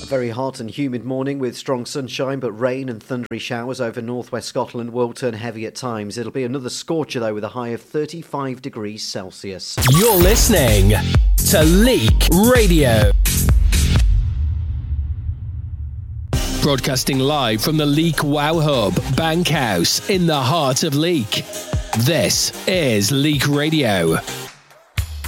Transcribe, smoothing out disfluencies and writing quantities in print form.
Very hot and humid morning with strong sunshine, but rain and thundery showers over northwest Scotland will turn heavy at times. It'll be another scorcher, though, with a high of 35 degrees Celsius. You're listening to Leek Radio. Broadcasting live from the Leek Wow Hub, Bankhouse, in the heart of Leek. This is Leek Radio.